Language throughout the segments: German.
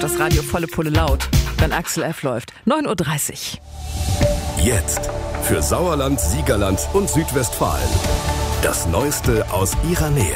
Das Radio volle Pulle laut, wenn Axel F. läuft. 9:30 Uhr. Jetzt für Sauerland, Siegerland und Südwestfalen. Das Neueste aus ihrer Nähe.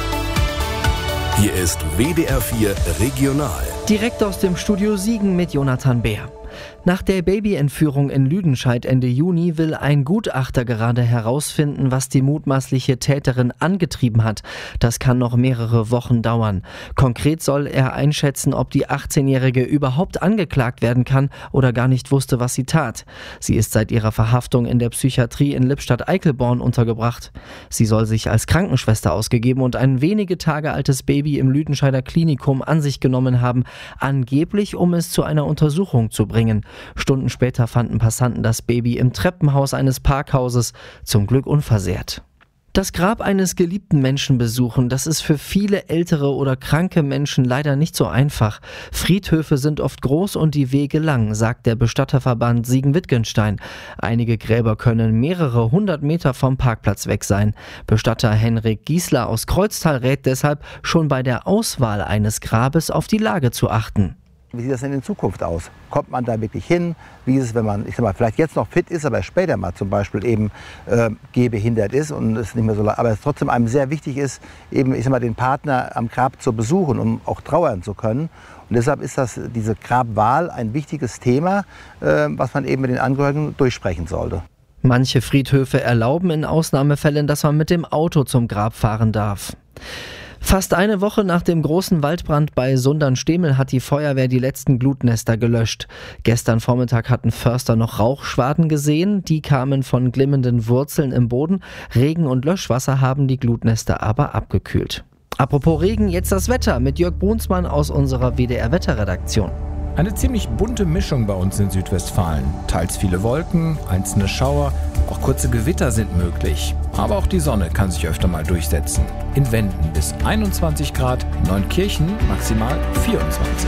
Hier ist WDR 4 Regional. Direkt aus dem Studio Siegen mit Jonathan Beer. Nach der Babyentführung in Lüdenscheid Ende Juni will ein Gutachter gerade herausfinden, was die mutmaßliche Täterin angetrieben hat. Das kann noch mehrere Wochen dauern. Konkret soll er einschätzen, ob die 18-Jährige überhaupt angeklagt werden kann oder gar nicht wusste, was sie tat. Sie ist seit ihrer Verhaftung in der Psychiatrie in Lippstadt-Eickelborn untergebracht. Sie soll sich als Krankenschwester ausgegeben und ein wenige Tage altes Baby im Lüdenscheider Klinikum an sich genommen haben, angeblich um es zu einer Untersuchung zu bringen. Stunden später fanden Passanten das Baby im Treppenhaus eines Parkhauses, zum Glück unversehrt. Das Grab eines geliebten Menschen besuchen, das ist für viele ältere oder kranke Menschen leider nicht so einfach. Friedhöfe sind oft groß und die Wege lang, sagt der Bestatterverband Siegen-Wittgenstein. Einige Gräber können mehrere 100 Meter vom Parkplatz weg sein. Bestatter Henrik Giesler aus Kreuztal rät deshalb, schon bei der Auswahl eines Grabes auf die Lage zu achten. Wie sieht das denn in Zukunft aus? Kommt man da wirklich hin? Wie ist es, wenn man, vielleicht jetzt noch fit ist, aber später mal zum Beispiel eben gehbehindert ist und es nicht mehr so, aber es trotzdem einem sehr wichtig ist, eben den Partner am Grab zu besuchen, um auch trauern zu können. Und deshalb ist diese Grabwahl ein wichtiges Thema, was man eben mit den Angehörigen durchsprechen sollte. Manche Friedhöfe erlauben in Ausnahmefällen, dass man mit dem Auto zum Grab fahren darf. Fast eine Woche nach dem großen Waldbrand bei Sundern-Stemel hat die Feuerwehr die letzten Glutnester gelöscht. Gestern Vormittag hatten Förster noch Rauchschwaden gesehen, die kamen von glimmenden Wurzeln im Boden. Regen und Löschwasser haben die Glutnester aber abgekühlt. Apropos Regen, jetzt das Wetter mit Jörg Brunsmann aus unserer WDR-Wetterredaktion. Eine ziemlich bunte Mischung bei uns in Südwestfalen. Teils viele Wolken, einzelne Schauer, auch kurze Gewitter sind möglich. Aber auch die Sonne kann sich öfter mal durchsetzen. In Wenden bis 21 Grad, Neunkirchen maximal 24.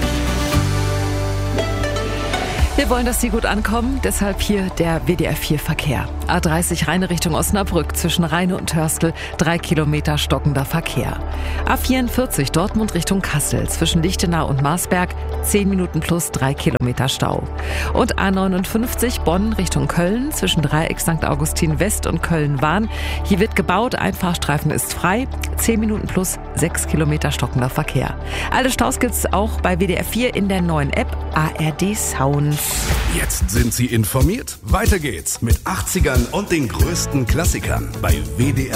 Wir wollen, dass Sie gut ankommen, deshalb hier der WDR 4 Verkehr. A30 Rheine Richtung Osnabrück, zwischen Rheine und Hörstel 3 Kilometer stockender Verkehr. A44 Dortmund Richtung Kassel, zwischen Lichtenau und Marsberg 10 Minuten plus 3 Kilometer Stau. Und A59 Bonn Richtung Köln, zwischen Dreieck St. Augustin West und Köln-Wahn. Hier wird gebaut, ein Fahrstreifen ist frei, 10 Minuten plus 6 Kilometer stockender Verkehr. Alle Staus gibt's auch bei WDR 4 in der neuen App ARD Sound. Jetzt sind Sie informiert? Weiter geht's mit 80ern und den größten Klassikern bei WDR